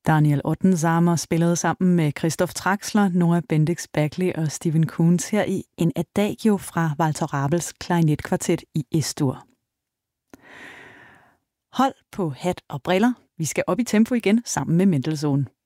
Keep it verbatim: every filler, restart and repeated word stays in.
Daniel Ottensamer spillede sammen med Christoph Traxler, Noah Bendix Bagley og Stephen Koons her i en adagio fra Walter Rabels klarinetkvartet i Es-dur. Hold på hat og briller. Vi skal op i tempo igen sammen med Mendelssohn.